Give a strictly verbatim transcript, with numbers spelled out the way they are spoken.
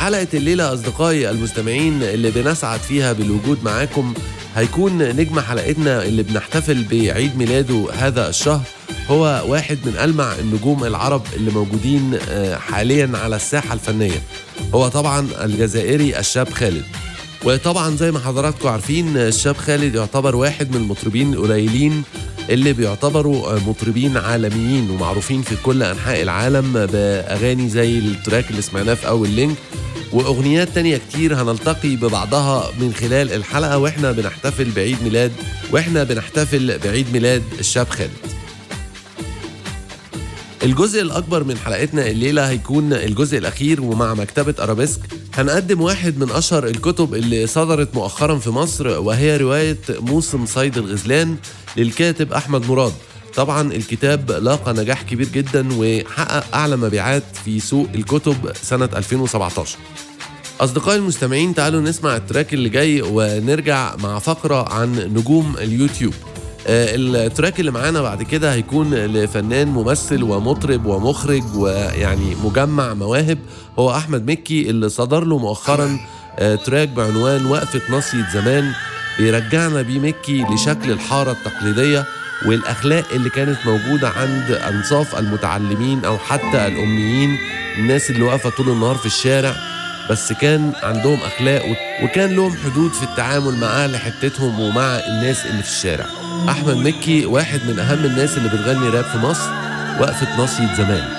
حلقة الليلة أصدقائي المستمعين اللي بنسعد فيها بالوجود معاكم هيكون نجم حلقتنا اللي بنحتفل بعيد ميلاده هذا الشهر هو واحد من ألمع النجوم العرب اللي موجودين حاليا على الساحة الفنية، هو طبعا الجزائري الشاب خالد. وطبعا زي ما حضراتكم عارفين الشاب خالد يعتبر واحد من المطربين القليلين اللي بيعتبروا مطربين عالميين ومعروفين في كل أنحاء العالم بأغاني زي التراك اللي سمعناه في أول لينك وأغنيات تانية كتير هنلتقي ببعضها من خلال الحلقة وإحنا بنحتفل بعيد ميلاد وإحنا بنحتفل بعيد ميلاد الشاب خالد. الجزء الأكبر من حلقتنا الليلة هيكون الجزء الأخير، ومع مكتبة أرابيسك هنقدم واحد من أشهر الكتب اللي صدرت مؤخرا في مصر، وهي رواية موسم صيد الغزلان للكاتب أحمد مراد. طبعا الكتاب لاقى نجاح كبير جدا وحقق أعلى مبيعات في سوق الكتب سنة ألفين وسبعتاشر. أصدقائي المستمعين تعالوا نسمع التراك اللي جاي ونرجع مع فقرة عن نجوم اليوتيوب. التراك اللي معانا بعد كده هيكون لفنان ممثل ومطرب ومخرج ويعني مجمع مواهب، هو أحمد مكي اللي صدر له مؤخرا تراك بعنوان وقفة ناصية زمان، بيرجعنا بيه مكي لشكل الحارة التقليدية والأخلاق اللي كانت موجودة عند أنصاف المتعلمين أو حتى الأميين، الناس اللي واقفة طول النهار في الشارع بس كان عندهم أخلاق وكان لهم حدود في التعامل مع أهل حتتهم ومع الناس اللي في الشارع. أحمد مكي واحد من أهم الناس اللي بتغني راب في مصر، وقفة ناصية زمان.